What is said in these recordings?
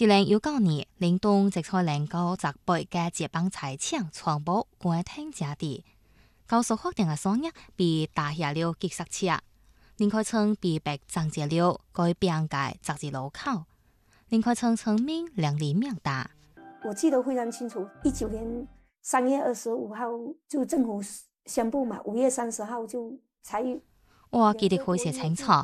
2019年，岭东直採能夠集備嘅接棒財搶全部關停家地，高速發展嘅商業被打下了結塞車，林開村被迫增設了改變嘅十字路口，林開村村民兩地命大。 我記得非常清楚，19年3月25號就政府宣布嘛，5月30號就才。 我記得非常清楚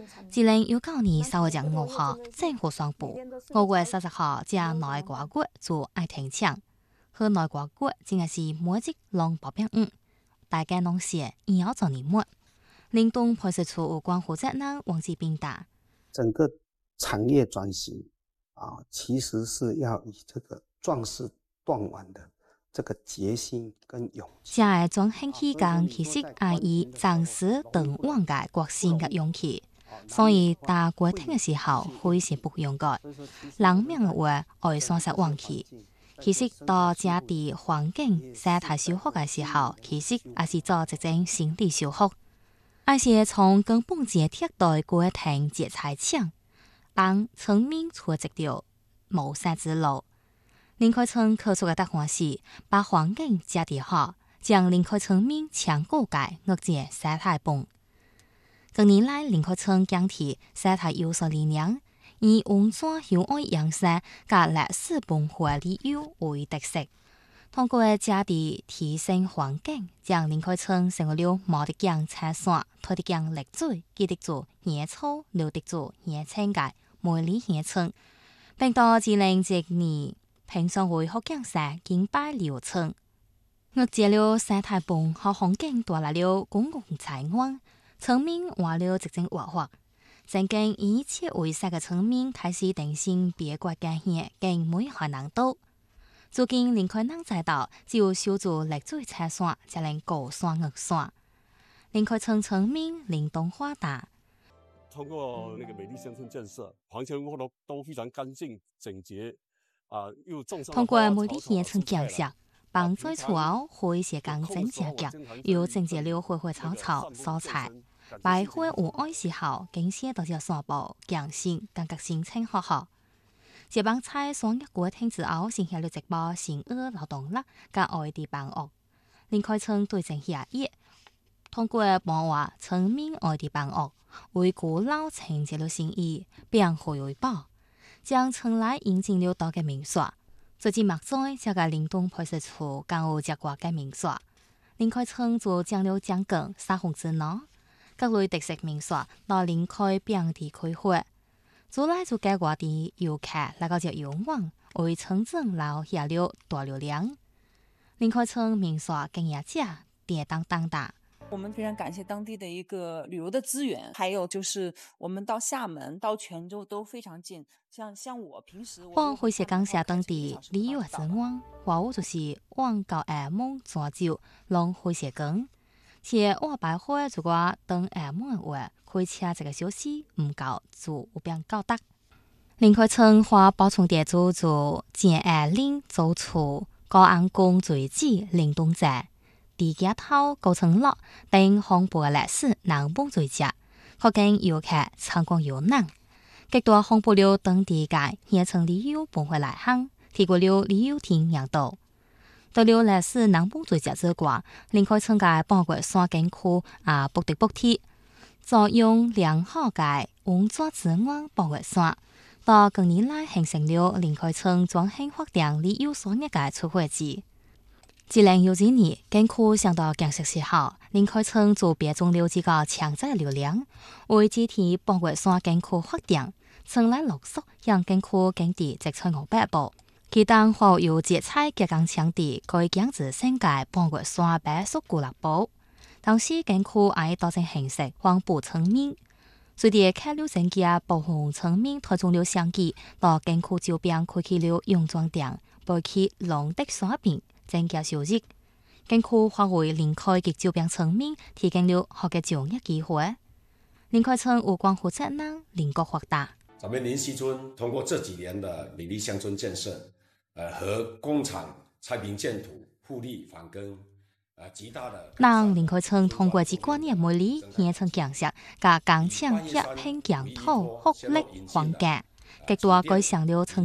，2019年3月5號政府宣布，5月30號將內瓜骨做愛停搶，和內瓜骨真係是每日兩2.5，大家攏寫以後做年末。林東派出所有關負責人王志斌答： 整個產業轉型其實是要以這個壯士斷腕的這個決心跟勇氣。 這個轉型期間其實係以壯士斷腕嘅決心嘅勇氣，所以大決定嘅時候非常不容易。人命嘅話愛選擇忘記，其實到這地環境生態修復嘅時候，其實也是做一種心理修復，而且從根本解決到決定節財搶，讓村民出直條謀生之路。林開村提出嘅答案是把環境接地好，將林開村民搶過界惡解生態崩。近年來，林開村堅持生態優勢理念，以溫泉友愛養生加歷史文化旅遊為特色，通過這地提升環境，將林開村成為了冇得講產線、推得講綠水、記得做野草、留得做野青嘅美麗鄉村，並到2010年評上為福建省金牌寮村，惡解了生態崩和環境帶來了公共財源，村民換了一種活法。曾經以切為實嘅村民開始定性別國家縣跟每海南島。如今林開南寨道只有修築綠水產線，才能高山惡山。林開村村民林東華答： 通過那個美麗鄉村建設，環境都非常乾淨整潔。 通過美麗鄉村建設，幫最初會寫更整潔嘅，又整潔了花花草草、蔬菜。百花有愛時候，經寫到條山步，強心感覺心情好好。這幫菜雙一國聽之後，剩下了一包新鵝勞動力加愛地幫屋。林開村對症下藥，通過幫話村民愛地幫屋，為古老承接了心意，變好為寶。將村內引進了多個民宿，最近麥在這個林東派出所更有接過嘅民宿。林開村就將了將近3分之內，各類特色民宿到林開遍地開發，做來就計劃啲遊客來到這遊玩，為村鎮留下了大流量。林開村民宿經營者跌當大。 我們非常感謝當地的一個旅遊的資源，還有就是我們到廈門、到泉州都非常近。像我平時我會是感謝當地旅遊的資源，話我就是往到廈門抓酒，攏會是講。且我白會如果等廈門嘅話，開車一個小時唔夠就有變高達。林開村話補充地主做建案林做厝高安宮最址林東寨。地街頭、高層樓等豐富嘅歷史南部最值，可見遊客參觀遊覽，極多豐富了當地嘅鄉村旅遊文化內涵，提高了旅遊體驗度。到了歷史南部最值之外，林開村嘅包括山景區不得不提，作用良好嘅溫泉資源保護山，到近年來形成了林開村轉型發展旅遊產業嘅出發地。2019年，景區上到建設時候，林開村就別種了幾個強大流量，為集體包括山景區發展，村內落實讓景區經地直採500步，其當後有節菜結構強地，可以降至新界包括山北屬孤立步。當時景區喺多種形式環保村民，隨地客流增加，保護村民推動了相機到景區周邊開啟了用裝店，背起龍的山邊。增加收入，景區化為林開及周邊村民提供了好嘅就業機會。林開村有關負責人林國華答： 咱們林溪村通過這幾年的美麗鄉村建設，和工廠拆平建土、互利反耕，極大的。 讓林開村通過幾年美麗鄉村建設，加強協平疆土福利環境，極大改善了村